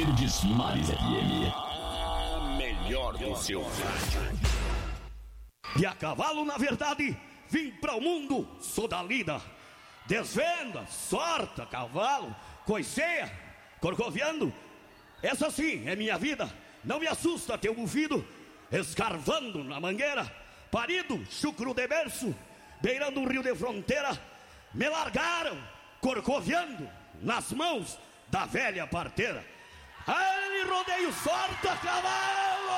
Verdes Mares FM. A melhor do seu rádio. E a cavalo, na verdade, vim para o mundo, sou da lida. Desvenda, sorta, cavalo, coiceia, corcoviando. Essa sim é minha vida. Não me assusta teu bufido, escarvando na mangueira. Parido, chucro de berço, beirando um rio de fronteira. Me largaram, corcoviando, nas mãos da velha parteira. Ai, rodeio, sorta, cavalo!